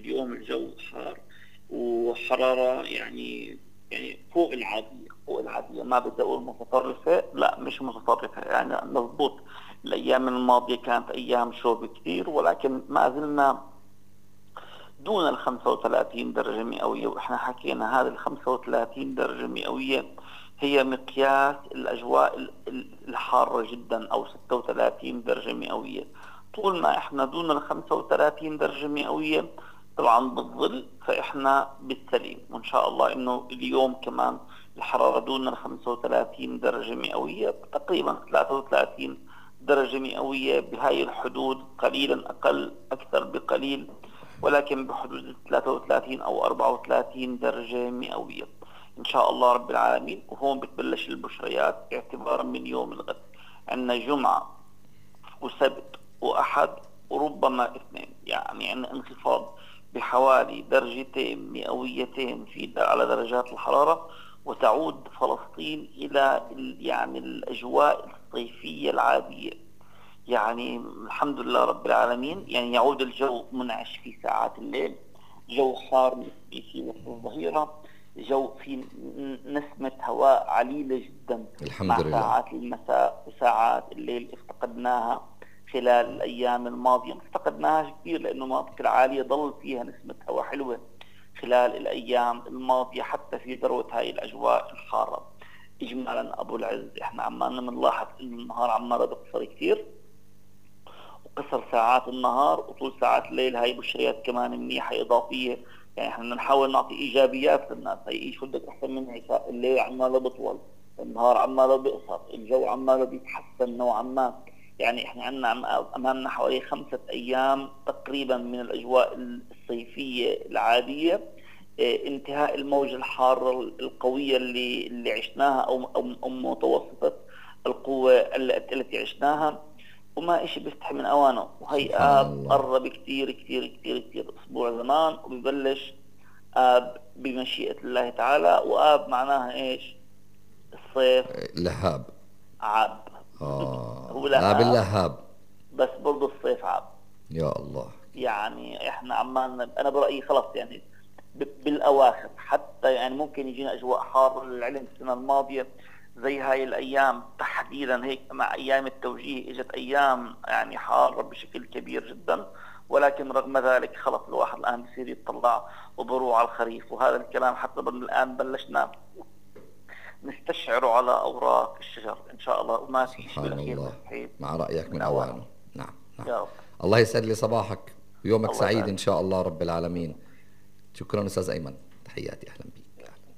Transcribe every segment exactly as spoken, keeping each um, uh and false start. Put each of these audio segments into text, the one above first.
اليوم الجو حار وحرارة يعني يعني فوق العادية، فوق العادية، ما بدي أقول متطرفة، لا مش متطرفة، يعني مضبوط. الأيام الماضية كانت أيام شوب كثير، ولكن ما زلنا دون ال خمسة وثلاثين درجة مئوية. وإحنا حكينا هذه ال خمسة وثلاثين درجة مئوية هي مقياس الأجواء الحارة جدا، أو ستة وثلاثين درجة مئوية. طول ما إحنا دون ال خمسة وثلاثين درجة مئوية طبعا بالظل، فإحنا بالسليم. وإن شاء الله إنه اليوم كمان الحرارة دون ال خمسة وثلاثين درجة مئوية، تقريبا ثلاثة وثلاثين درجة مئوية، بهاي الحدود، قليلا أقل أكثر بقليل، ولكن بحدود ثلاثة وثلاثين أو أربعة وثلاثين درجة مئوية إن شاء الله رب العالمين. وهون بتبلش البشريات اعتبارا من يوم الغد. عندنا جمعة وسبت وأحد وربما اثنين، يعني عندنا انخفاض بحوالي درجتين مئويتين في على درجات الحرارة، وتعود فلسطين إلى يعني الأجواء الصيفية العادية. يعني الحمد لله رب العالمين، يعني يعود الجو منعش في ساعات الليل، جو حار نسبي في وسط الظهيرة، جو في نسمة هواء عليلة جدا الحمد مع لله. ساعات المساء وساعات الليل افتقدناها خلال الأيام الماضية. افتقدناها كثير لأنه مناطق العالية ضل فيها نسمة هواء حلوة خلال الأيام الماضية، حتى في ذروة هاي الأجواء الحارة. إجمالا أبو العز، إحنا عمالنا بنلاحظ إنه النهار عماله بيقصر كثير، وقصر ساعات النهار وطول ساعات الليل. هاي بشريات كمان منيحة إضافية، يعني احنا بنحاول نعطي إيجابيات للناس. هي شو بدك أحسن من هيك؟ الليل عماله بيطول، النهار عماله بيقصر، الجو عماله بيتحسن نوعا ما. يعني احنا عندنا أمامنا حوالي خمسة أيام تقريبا من الأجواء الصيفية العادية، اه انتهاء الموجة الحارة القوية اللي اللي عشناها، أو أو متوسطة القوة التي عشناها، وما إشي بيفتح من أوانه. وهي آب قرب كتير كتير كتير كتير، أسبوع زمان وبيبلش آب بمشيئة الله تعالى. وآب معناها إيش؟ الصيف لهاب. عاب. آه. هو آب لهاب اللهاب، بس برضو الصيف عاب. يا الله. يعني إحنا عمالنا، أنا برأيي خلص يعني بالأواخر، حتى يعني ممكن يجينا أجواء حارة. للعلم السنة الماضية زي هاي الأيام تحديدا هيك مع أيام التوجيه إجت أيام يعني حارة بشكل كبير جدا، ولكن رغم ذلك خلص الواحد الآن بصير يطلع وبروع على الخريف. وهذا الكلام حتى الآن بلشنا نستشعره على أوراق الشجر إن شاء الله، وما في شيء بالأخير مستحيل مع رأيك من أوانه. نعم نعم. يا رب. الله يسعد لي صباحك ويومك سعيد إن شاء الله رب العالمين. شكرا أستاذ أيمن، تحياتي، أهلا بك.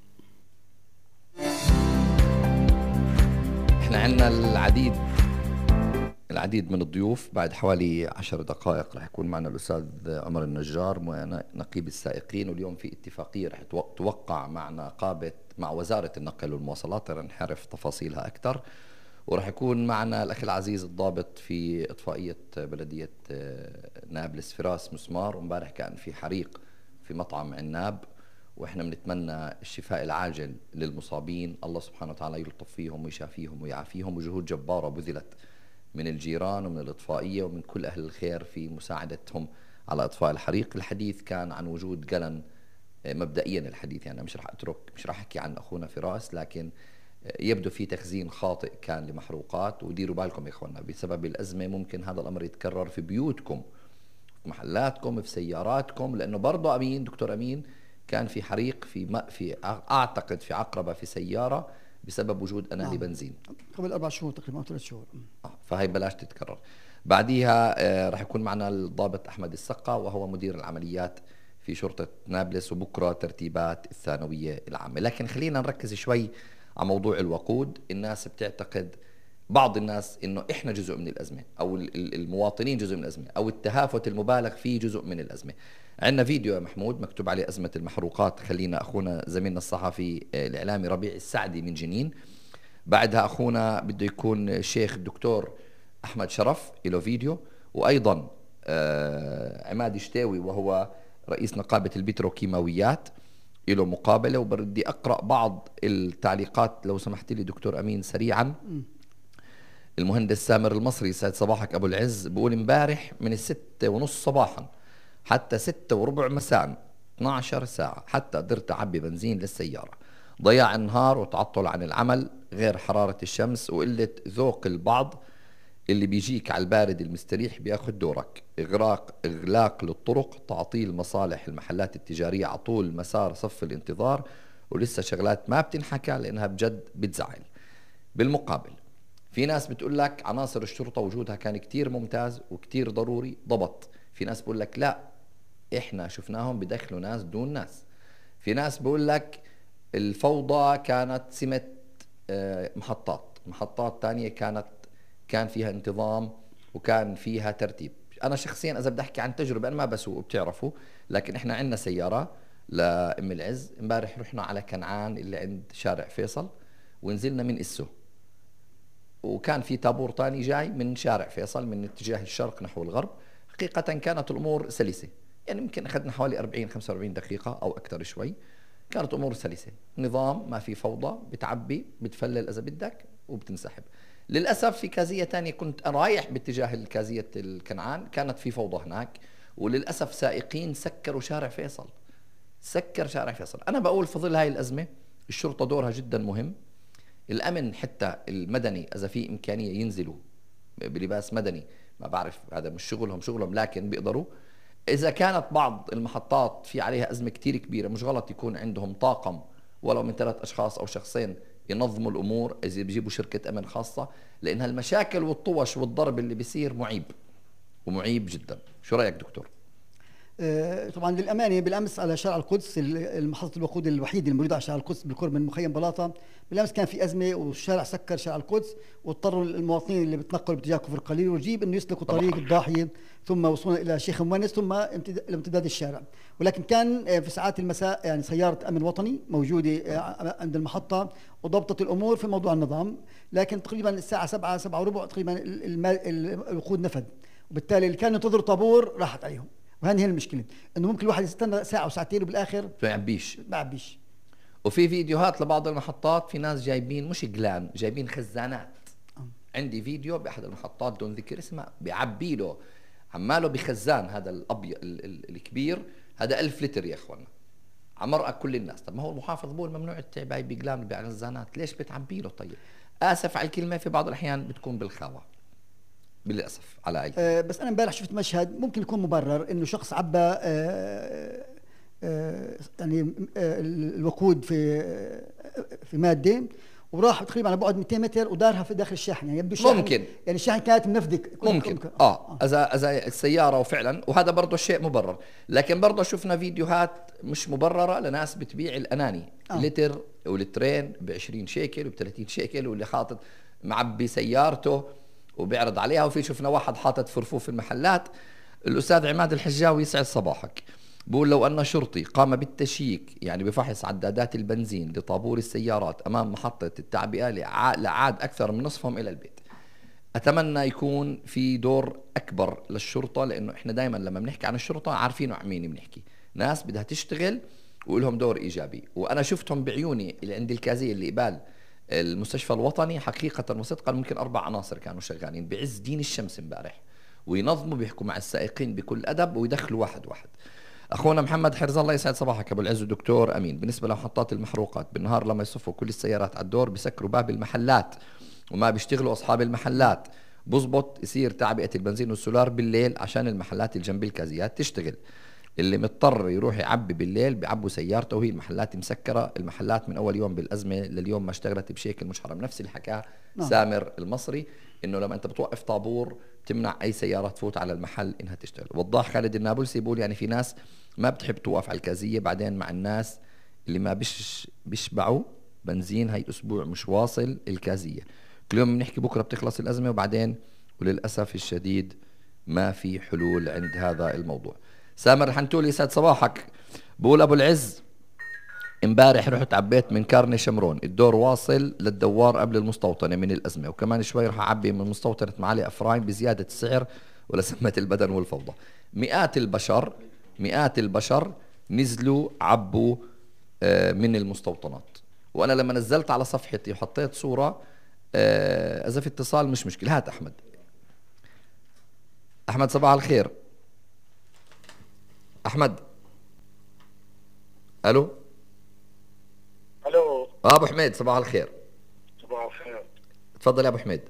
احنا عندنا العديد العديد من الضيوف. بعد حوالي عشر دقائق رح يكون معنا الأستاذ عمر النجار نقيب السائقين، واليوم في اتفاقية رح توقع مع نقابة مع وزارة النقل والمواصلات، رح نعرف تفاصيلها أكثر. ورح يكون معنا الأخ العزيز الضابط في إطفائية بلدية نابلس فراس مسمار، ومبارح كان في حريق في مطعم عناب، وإحنا بنتمنى الشفاء العاجل للمصابين، الله سبحانه وتعالى يلطف فيهم ويشافيهم ويعافيهم. وجهود جبارة بذلت من الجيران ومن الإطفائية ومن كل أهل الخير في مساعدتهم على إطفاء الحريق. الحديث كان عن وجود قلن مبدئيا، الحديث يعني مش راح أترك مش راح أحكي عن أخونا فراس، لكن يبدو في تخزين خاطئ كان لمحروقات. وديروا بالكم يا إخوانا، بسبب الأزمة ممكن هذا الأمر يتكرر في بيوتكم، في محلاتكم، في سياراتكم، لأنه برضه أمين دكتور أمين كان في حريق في ما في أعتقد في عقربة في سيارة بسبب وجود أنالي نعم. بنزين قبل أربع شهور تقريبا أو ثلاث شهور. آه فهي بلاش تتكرر. بعديها آه راح يكون معنا الضابط أحمد السقا، وهو مدير العمليات في شرطة نابلس، وبكرة ترتيبات الثانوية العامة. لكن خلينا نركز شوي على موضوع الوقود. الناس بتعتقد، بعض الناس، إنه إحنا جزء من الأزمة، أو المواطنين جزء من الأزمة، أو التهافت المبالغ فيه جزء من الأزمة. عندنا فيديو يا محمود مكتوب عليه أزمة المحروقات. خلينا أخونا زميلنا الصحفي الإعلامي ربيع السعدي من جنين. بعدها أخونا بده يكون الشيخ الدكتور أحمد شرف له فيديو، وأيضا عماد شتاوي وهو رئيس نقابة البتروكيماويات له مقابلة. وبردي أقرأ بعض التعليقات لو سمحت لي دكتور أمين سريعا. المهندس سامر المصري، سعد صباحك أبو العز، بقول امبارح من الستة ونص صباحا حتى ستة وربع مساء، اثنعش عشرة ساعة حتى قدرت أعبي بنزين للسيارة. ضياع النهار وتعطل عن العمل، غير حرارة الشمس وقلة ذوق البعض اللي بيجيك على البارد المستريح بياخد دورك. إغراق إغلاق للطرق، تعطيل مصالح المحلات التجارية على طول مسار صف الانتظار، ولسه شغلات ما بتنحكى لأنها بجد بتزعل. بالمقابل في ناس بتقول لك عناصر الشرطة وجودها كان كتير ممتاز وكتير ضروري، ضبط. في ناس بقول لك لا، إحنا شفناهم بدخلوا ناس دون ناس. في ناس بقول لك الفوضى كانت سمة محطات، محطات تانية كانت كان فيها انتظام وكان فيها ترتيب. أنا شخصيا إذا بدي أحكي عن تجربة، أنا ما بسوق بتعرفوا، لكن إحنا عندنا سيارة لأم العز. امبارح رحنا على كنعان اللي عند شارع فيصل ونزلنا من إسو، وكان في طابور تاني جاي من شارع فيصل من اتجاه الشرق نحو الغرب. حقيقة كانت الأمور سلسة، يعني يمكن أخذنا حوالي أربعين خمسة وأربعين دقيقة أو أكثر شوي. كانت أمور سلسة، نظام، ما في فوضى، بتعبي بتفلل إذا بدك وبتنسحب. للأسف في كازية تانية كنت رايح باتجاه الكازية الكنعان، كانت في فوضى هناك، وللأسف سائقين سكروا شارع فيصل، سكر شارع فيصل. أنا بقول في ظل هاي الأزمة الشرطة دورها جدا مهم. الأمن حتى المدني إذا في إمكانية ينزلوا بلباس مدني، ما بعرف هذا مش شغلهم شغلهم لكن بيقدروا. إذا كانت بعض المحطات في عليها أزمة كتير كبيرة، مش غلط يكون عندهم طاقم ولو من ثلاث أشخاص أو شخصين ينظموا الأمور، إذا بيجيبوا شركة أمن خاصة، لأن هالمشاكل والطوش والضرب اللي بيصير معيب ومعيب جدا. شو رأيك دكتور؟ طبعا للامانه بالامس على شارع القدس، المحطه الوقود الوحيده الموجوده على شارع القدس بالقرب من مخيم بلاطه، بالامس كان في ازمه والشارع سكر شارع القدس، واضطروا المواطنين اللي بتنقلوا باتجاه كفر القليل والجيب انه يسلكوا طريق الضاحيه، ثم وصولا الى شيخ مونس، ثم امتداد الشارع. ولكن كان في ساعات المساء يعني سياره امن وطني موجوده عند المحطه وضبطت الامور في موضوع النظام، لكن تقريبا الساعه سبعة سبعة وربع تقريبا الوقود نفذ، وبالتالي اللي كانوا ينتظروا طابور راحت عليهم. وهذه هي المشكله، انه ممكن الواحد يستنى ساعه وساعتين وبالاخر ما يعبيش ما يعبيش. وفي فيديوهات لبعض المحطات في ناس جايبين مش جلان، جايبين خزانات. أه. عندي فيديو باحد المحطات دون ذكر اسمها، بيعبي له عماله بخزان هذا الابيض الكبير، هذا ألف لتر يا اخوانا، على مرأى كل الناس. طب ما هو المحافظ بقول ممنوع التعبئه بجلان بخزانات، ليش بتعبي له؟ طيب اسف على الكلمه، في بعض الاحيان بتكون بالخاوه بالاسف على اي. أه بس انا امبارح شفت مشهد ممكن يكون مبرر، انه شخص عبى أه أه يعني أه الوقود في في ماده وراح تقريبا على بعد مئتين متر ودارها في داخل الشاحن، يعني يبدو الشاحن ممكن يعني الشاحن كانت منفذه ممكن, ممكن. اه اذا اذا السياره وفعلا، وهذا برضه شيء مبرر، لكن برضه شفنا فيديوهات مش مبرره لناس بتبيع الاناني آه. لتر ولترين ب عشرين شيكل وب ثلاثين شيكل، واللي حاطط معبي سيارته وبيعرض عليها. وفي شفنا واحد حاطط فرفوف في المحلات. الأستاذ عماد الحجاوي يسعد صباحك بقول لو أن شرطي قام بالتشييك يعني بفحص عدادات البنزين لطابور السيارات أمام محطة التعبئة لعاد أكثر من نصفهم إلى البيت. أتمنى يكون في دور أكبر للشرطة، لأنه إحنا دائما لما بنحكي عن الشرطة عارفين عن مين بنحكي، ناس بدها تشتغل ولهم دور إيجابي. وأنا شفتهم بعيوني اللي عند الكازية اللي قبال المستشفى الوطني، حقيقة وصدقا ممكن أربع عناصر كانوا شغالين بعز دين الشمس امبارح، وينظموا بيحكوا مع السائقين بكل أدب ويدخلوا واحد واحد. أخونا محمد حرز الله يسعد صباحك أبو العز ودكتور أمين. بالنسبة لمحطات المحروقات، بالنهار لما يصفوا كل السيارات على الدور بيسكروا باب المحلات وما بيشتغلوا أصحاب المحلات، بزبط يصير تعبئة البنزين والسولار بالليل عشان المحلات الجنب الكازيات تشتغل. اللي مضطر يروح يعبي بالليل بيعبوا سيارته وهي المحلات مسكرة. المحلات من أول يوم بالأزمة لليوم ما اشتغلت بشكل مش حرام. نفس اللي حكاه سامر المصري، إنه لما أنت بتوقف طابور تمنع أي سيارة تفوت على المحل إنها تشتغل. وضاح خالد النابلسي بيقول يعني في ناس ما بتحب توقف على الكازية، بعدين مع الناس اللي ما بش بيشبعوا بنزين هاي أسبوع مش واصل الكازية. كل يوم بنحكي بكرة بتخلص الأزمة وبعدين وللأسف الشديد ما في حلول عند هذا الموضوع. سامر الحنتولي يسعد صباحك بقول أبو العز امبارح رحت عبيت من كارني شمرون، الدور واصل للدوار قبل المستوطنة من الأزمة، وكمان شوي رح أعبي من مستوطنة معالي أفرايم بزيادة السعر ولسمة البدن والفوضى. مئات البشر مئات البشر نزلوا عبوا من المستوطنات. وأنا لما نزلت على صفحتي وحطيت صورة، إذا في اتصال مش مشكلة. هات أحمد. أحمد صباح الخير. احمد. الو. الو. آه ابو حميد صباح الخير. صباح الخير. تفضل يا ابو حميد.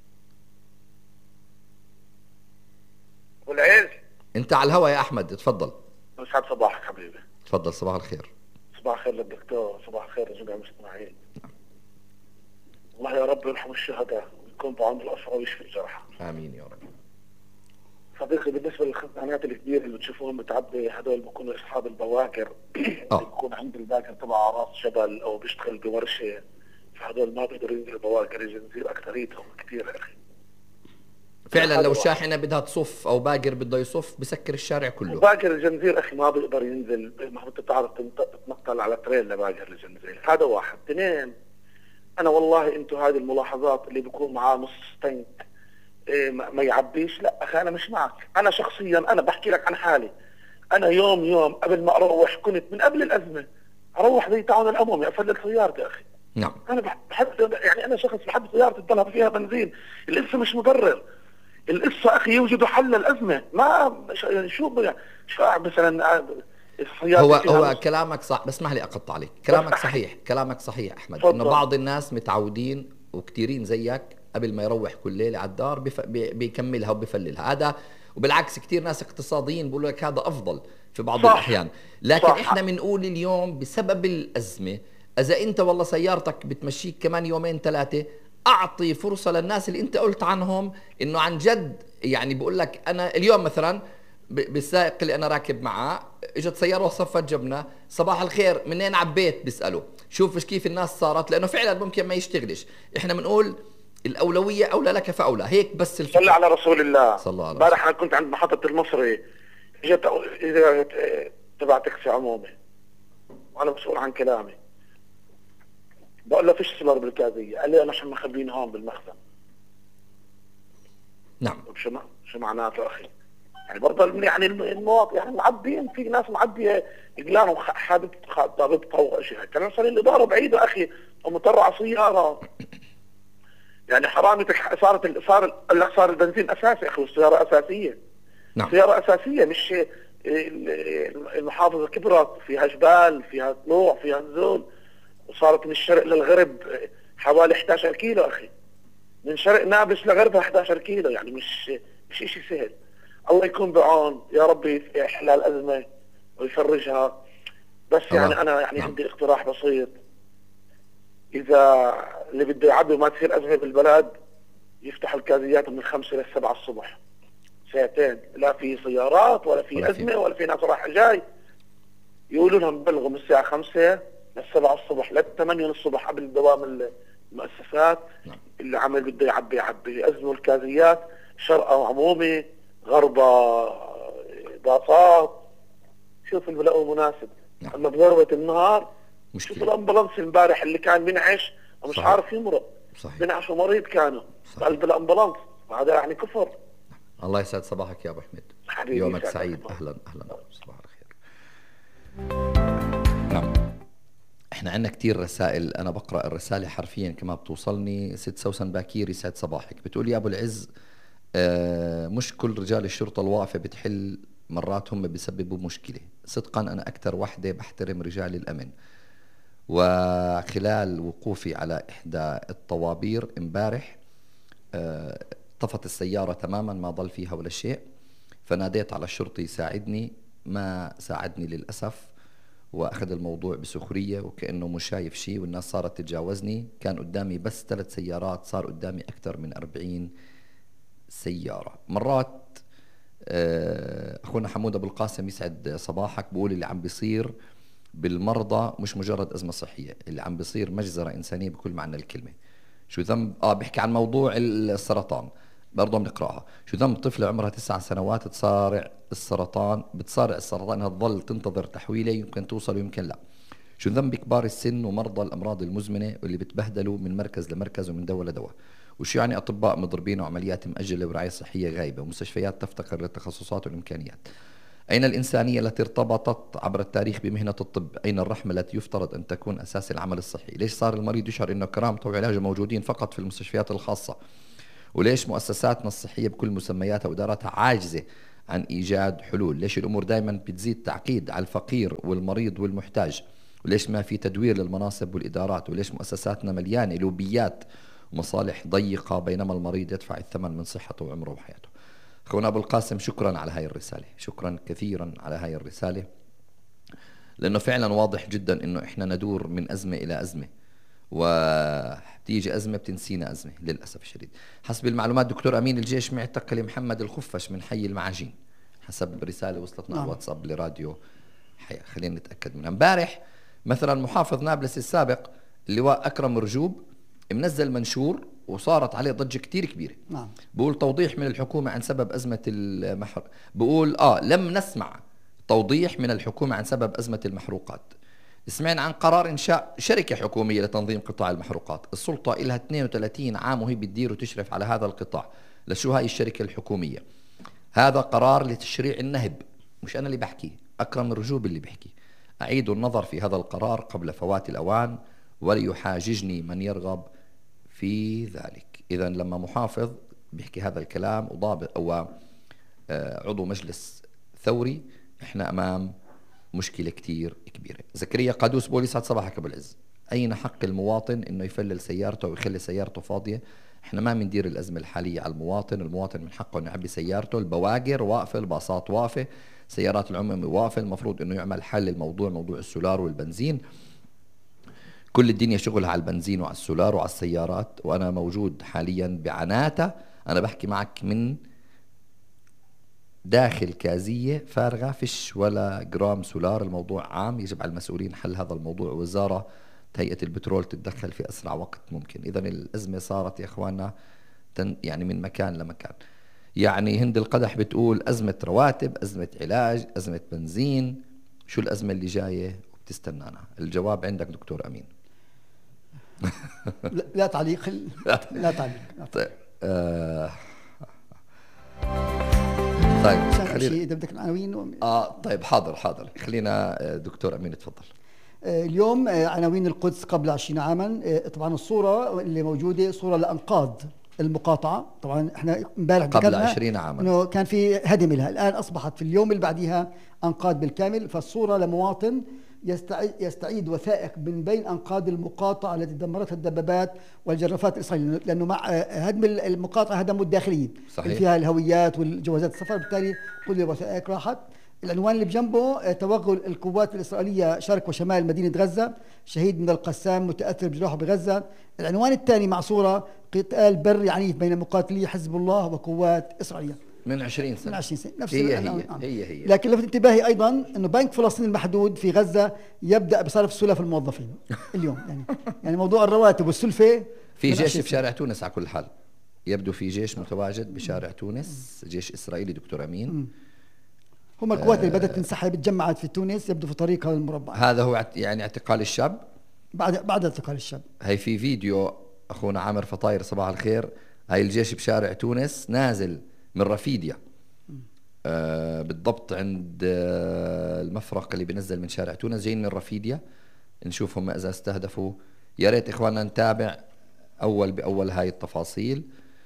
ابو العز. انت على الهوا يا احمد، تفضل. يسعد صباحك حبيبي. تفضل صباح الخير. صباح الخير للدكتور، صباح الخير لجميع المستمعين. الله يا رب يرحم الشهداء ويكون بعون الأسرى ويشفي الجرحى. امين يا رب. صديقي بالنسبه للخزانات الكبيره اللي بتشوفوهم بتعبي، هذول بيكونوا اصحاب البواكر اللي بيكون عند الباكر تبع راس جبل او بيشتغل بورشه، فهذول ما بيقدروا ينزلوا بواكر الجنزير، اكثريتهم كثير يا اخي. فعلا لو شاحنه بدها تصف او باقر بده يصف بسكر الشارع كله. باقر الجنزير اخي ما بيقدر ينزل، ما انت بتعرف تتنقل على تريل لباقر الجنزير، هذا واحد. اثنين، انا والله انتم هذه الملاحظات اللي بيكون معاه نص تنك إيه ما يعبيش، لا اخي انا مش معك. انا شخصيا انا بحكي لك عن حالي، انا يوم يوم قبل ما اروح كنت من قبل الازمه اروح زي تعاون الامومي افلل سيارتي اخي. نعم. انا بحب يعني انا شخص بحب سيارتي تضلها فيها بنزين، القصه مش مبرر. القصه اخي يوجدوا حل للازمه، ما يعني شو شو مثلا هو هو كلامك صح، بس اسمح لي اقطع عليك. كلامك صحيح، كلامك صحيح احمد، انه بعض الناس متعودين وكثيرين زيك قبل ما يروح كل ليله على الدار بف... بي... بيكملها وبيفللها، هذا وبالعكس كثير ناس اقتصاديين بيقولوا لك هذا افضل في بعض صح. الاحيان، لكن صح. احنا بنقول اليوم بسبب الازمه اذا انت والله سيارتك بتمشيك كمان يومين ثلاثه، اعطي فرصه للناس اللي انت قلت عنهم انه عن جد يعني بقول لك انا اليوم مثلا بالسائق اللي انا راكب معاه اجت سياره وصفت جبنا، صباح الخير منين عبيت بيساله، شوف كيف الناس صارت، لانه فعلا ممكن ما يشتغلش. احنا بنقول الأولوية أولى لك فأولى، هيك بس الفكرة. صلى على رسول الله. صلى الله عليه وسلم. امبارح أنا كنت عند محطة المصري، اجت اجت تبع تاكسي عمومي وأنا مسؤول عن كلامي، بقول له فيش سولار بالكازية، قال لي أنا شو مخبين هون بالمخزن. نعم. شو شو معناته أخي؟ يعني برضه يعني المواطن يعني معبين، في ناس معبية إقلام حادث ضابط فوق شيء، كان صار الإدارة بعيدة أخي ومطرعة سيارة. يعني حرامي صارت صار صار البنزين اساسي اخي، والسياره اساسيه. نعم. سياره اساسيه، مش المحافظه كبرت فيها جبال فيها طلوع فيها نزول، وصارت من الشرق للغرب حوالي احد عشر كيلو اخي، من شرق نابلس لغربها احد عشر كيلو، يعني مش مش شيء سهل. الله يكون بعون، يا رب يحل الازمه ويفرجها. بس يعني الله. انا يعني نعم. عندي اقتراح بسيط، إذا اللي بده يعبي ما تصير أزمة بالبلد يفتحوا الكازيات من الخمسة للسبعة الصبح، ساعتين لا في سيارات ولا في أزمة ولا في ناس رايح جاي، يقولوا لهم بلغوا من الساعة خمسة للسبعة الصبح للثمانية الصبح قبل دوام المؤسسات. نعم. اللي عمل بده يعبي يعبي، يأزموا الكازيات شرقة عمومي غربة باصات، شوف اللي بلاقوه مناسب. نعم. أما بذروة النهار مشكلة. شوف الأمبلانس امبارح اللي كان بنعش ومش صحيح. عارف يمرق، بنعش ومريض كانوا قلب الأمبلانس، وهذا يعني كفر. الله يسعد صباحك يا أبو حميد، يومك سعيد. أهلا أهلا صباح الخير. نعم. احنا عندنا كتير رسائل، أنا بقرأ الرسالة حرفيا كما بتوصلني. ست سوسن باكير يسعد صباحك، بتقول يا أبو العز آه مش كل رجال الشرطة الواقفة بتحل، مرات هم بيسببوا مشكلة. صدقا أنا أكثر وحدة بحترم رجال الأمن، وخلال وقوفي على إحدى الطوابير امبارح طفت السيارة تماما، ما ضل فيها ولا شيء، فناديت على الشرطي يساعدني، ما ساعدني للأسف، وأخذ الموضوع بسخرية وكأنه مش شايف شيء، والناس صارت تتجاوزني. كان قدامي بس ثلاث سيارات، صار قدامي أكثر من أربعين سيارة. مرات أخونا حمود أبو القاسم يسعد صباحك، بقول اللي عم بيصير بالمرضى مش مجرد أزمة صحية، اللي عم بيصير مجزرة إنسانية بكل معنى الكلمة. شو ذنب آه بيحكي عن موضوع السرطان برضه بنقراها، شو ذنب طفلة عمرها تسع سنوات تصارع السرطان، بتصارع السرطان انها تظل تنتظر تحويله، يمكن توصل ويمكن لا. شو ذنب كبار السن ومرضى الأمراض المزمنة واللي بتبهدلوا من مركز لمركز ومن دواء لدواء. وشو يعني أطباء مضربين وعمليات مأجلة ورعاية صحية غايبة ومستشفيات تفتقر للتخصصات والإمكانيات. أين الإنسانية التي ارتبطت عبر التاريخ بمهنة الطب؟ أين الرحمة التي يفترض أن تكون أساس العمل الصحي؟ ليش صار المريض يشعر أنه كرامته وعلاجه موجودين فقط في المستشفيات الخاصة؟ وليش مؤسساتنا الصحية بكل مسمياتها وإداراتها عاجزة عن إيجاد حلول. ليش الأمور دائما بتزيد تعقيد على الفقير والمريض والمحتاج؟ وليش ما في تدوير للمناصب والإدارات؟ وليش مؤسساتنا مليانة لوبيات ومصالح ضيقة بينما المريض يدفع الثمن من صحته وعمره وحياته؟ أخونا أبو القاسم، شكرا على هاي الرسالة، شكرا كثيرا على هاي الرسالة، لأنه فعلا واضح جدا أنه إحنا ندور من أزمة إلى أزمة، وتيجي أزمة بتنسينا أزمة للأسف الشديد. حسب المعلومات دكتور أمين، الجيش معتقل محمد الخفش من حي المعاجين، حسب رسالة وصلتنا على الواتساب لراديو حياة. خلينا نتأكد منها. امبارح مثلا محافظ نابلس السابق اللواء أكرم رجوب منزل منشور وصارت عليه ضجة كتير كبيرة. نعم. بقول توضيح من الحكومة عن سبب أزمة المحر، بقول آه لم نسمع توضيح من الحكومة عن سبب أزمة المحروقات. سمعنا عن قرار إنشاء شركة حكومية لتنظيم قطاع المحروقات. السلطة إلها اثنين وثلاثين عام وهي بتدير وتشرف على هذا القطاع. لشو هاي الشركة الحكومية؟ هذا قرار لتشريع النهب، مش أنا اللي بحكي، أكرم الرجوب اللي بحكي. أعيد النظر في هذا القرار قبل فوات الأوان وليحاججني من يرغب في ذلك. إذن لما محافظ بيحكي هذا الكلام وضابط أو عضو مجلس ثوري، إحنا أمام مشكلة كتير كبيرة. زكريا قادوس بوليس، سعد صباحك أبو العز. أين حق المواطن إنه يفلل سيارته ويخلي سيارته فاضية؟ إحنا ما بندير الأزمة الحالية على المواطن. المواطن من حقه إنه يعبي سيارته، البواقر واقفة، الباصات واقفة، سيارات العموم واقفة. المفروض إنه يعمل حل للموضوع، موضوع السولار والبنزين. كل الدنيا شغلها على البنزين وعلى السولار وعلى السيارات، وأنا موجود حاليا بعناتة. أنا بحكي معك من داخل كازية فارغة، فيش ولا جرام سولار. الموضوع عام، يجب على المسؤولين حل هذا الموضوع، وزارة هيئة البترول تتدخل في أسرع وقت ممكن. إذن الأزمة صارت يا إخواننا يعني من مكان لمكان. يعني هند القدح بتقول أزمة رواتب، أزمة علاج، أزمة بنزين، شو الأزمة اللي جاية وبتستنانا؟ الجواب عندك دكتور أمين. لا, لا تعليق. لا تعليق. طيب آه طيب خلينا اذا بدك العناوين. اه طيب حاضر حاضر خلينا دكتور امين تفضل. اليوم عناوين القدس قبل عشرين عاما. طبعا الصوره اللي موجوده صوره لانقاض المقاطعه. طبعا احنا امبارح قبل عشرين عاما انه كان في هدم لها، الان اصبحت في اليوم اللي بعديها انقاض بالكامل. فالصوره لمواطن يستعيد, يستعيد وثائق من بين أنقاض المقاطعة التي دمرتها الدبابات والجرافات الإسرائيلية، لأنه مع هدم المقاطعة هدموا الداخليين اللي فيها الهويات والجوازات السفر، بالتالي كل الوثائق راحت. العنوان اللي بجنبه توغل القوات الإسرائيلية شرق وشمال مدينة غزة، شهيد من القسام متأثر بجراحه بغزة. العنوان الثاني مع صورة قتال بري عنيف بين مقاتلي حزب الله وقوات إسرائيلية من عشرين سنة. من عشرين سنة نفس هي هي, هي هي لكن لفت انتباهي أيضا أنه بنك فلسطين المحدود في غزة يبدأ بصرف سلف الموظفين اليوم. يعني يعني موضوع الرواتب والسلفة. في جيش في شارع تونس على كل حال، يبدو في جيش متواجد بشارع تونس، جيش إسرائيلي دكتور أمين. م. هم القوات اللي بدأت تنسحب تجمعت في تونس، يبدو في طريق هذا المربع. هذا هو يعني اعتقال الشاب. بعد بعد اعتقال الشاب. هي في فيديو أخونا عامر فطاير صباح الخير، هاي الجيش بشارع تونس نازل من رفيديا آه بالضبط عند آه المفرق اللي بينزل من شارع تونس، جايين من رفيديا. نشوفهم إذا استهدفوا. يا ريت إخواننا نتابع أول بأول هاي التفاصيل.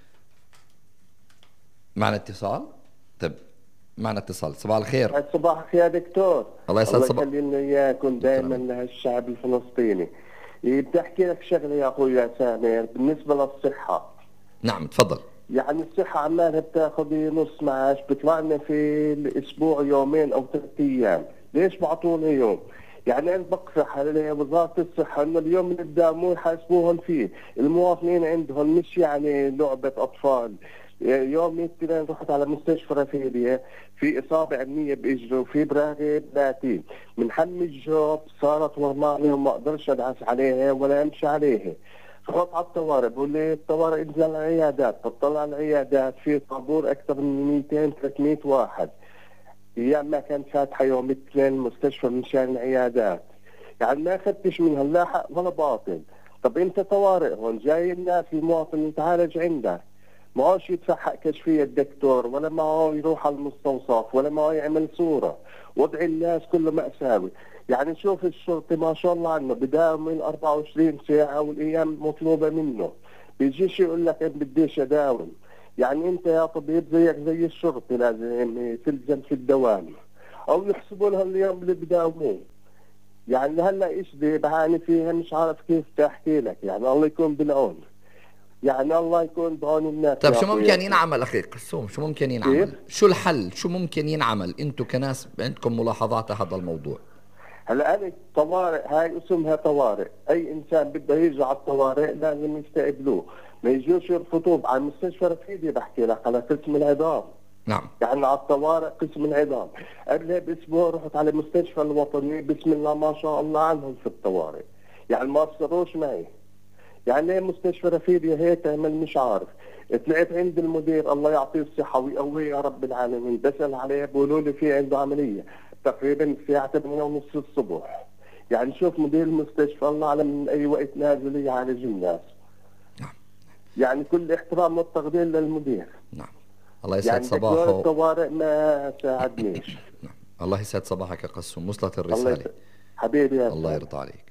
معنا اتصال. طيب معنا اتصال. صباح الخير. صباحك يا دكتور. الله يسعد صباحك. الله يخلي لنا اياكم دائما لهالشعب الفلسطيني. بدي احكي لك شغله يا اخوي يا سامر بالنسبه للصحه. نعم تفضل. يعني الصحه عمالها بتاخذ نص معاش، بيطلع لنا في الاسبوع يومين او ثلاث ايام، ليش بعطونا يوم؟ يعني انا بقترح على وزاره الصحه انه اليوم اللي قدامه يحاسبوهم فيه، المواطنين عندهم مش يعني لعبه اطفال. يوم الاثنين رحت على مستشفى رفيديا في اصابه علميه باجره وفي براغي بلاتين من حم الجوب، صارت ورماني وما اقدرش ادعس عليها ولا امشي عليها. رحت على الطوارئ، بقول لي الطوارئ انزل على العيادات، بطلع على العيادات في طابور اكثر من مئتين ثلاثمئة واحد. ايام ما كانت فاتحه يوم الاثنين المستشفى مشان العيادات، يعني ما اخذتش منها لا حق ولا باطل. طب انت طوارئ هون جاي الناس المواطن يتعالج عندك، ما هوش يدفع حق كشفية الدكتور ولا ما هو يروح على المستوصف ولا ما هو يعمل صورة. وضع الناس كله مأساوي. يعني شوف الشرطي ما شاء الله عنه بداوم من أربعة وعشرين ساعة والأيام مطلوبة منه، بيجيش يقول لك أنا بديش أداوم. يعني انت يا طبيب زيك زي الشرطي لازم تلزم في الدوام، او يحسبوا لها اليوم اللي بداوموه. يعني هلا ايش دي بعاني فيها مش عارف كيف احكي لك، يعني الله يكون بالعون، يعني الله يكون بعون الناس. طيب شو ممكن ينعمل اخي قسوم؟ شو ممكن ينعمل؟ كيف؟ شو الحل؟ شو ممكن ينعمل؟ انتم كناس عندكم ملاحظات على هذا الموضوع؟ هلا انا طوارئ هاي اسمها طوارئ، اي انسان بده يجي على الطوارئ لازم يستقبلوه، ما يجوش يرفضوه. على المستشفى رفيدي بحكي لك على قسم العظام. نعم. يعني على الطوارئ قسم العظام، قبلها باسبوع رحت على المستشفى الوطني، بسم الله ما شاء الله عنهم في الطوارئ، يعني ما قصروش معي. يعني ليه مستشفى رفيدي هيك تعمل مش عارف. طلعت عند المدير الله يعطيه الصحة ويقويه يا رب العالمين، بسأل عليه بيقولوا لي في عنده عملية تقريبا الساعة ثمانية ونص الصبح. يعني شوف مدير المستشفى الله أعلم من أي وقت نازل يعالج الناس. نعم. يعني كل احترام والتقدير للمدير. نعم. الله يسعد يعني صباحه. دكتور الطوارئ ما ساعدنيش. نعم. الله يسعد صباحك يا قسوم، وصلت الرسالة. حبيبي يا الله يرضى عليك.